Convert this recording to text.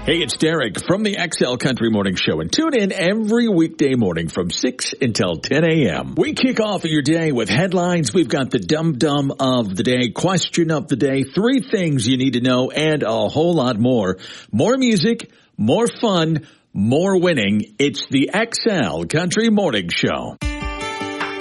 Hey, it's Derek from the XL Country Morning Show, and tune in every weekday morning from 6 until 10 a.m. We kick off your day with headlines. We've got the dum-dum of the day, question of the day, 3 things you need to know, and a whole lot more. More music, more fun, more winning. It's the XL Country Morning Show.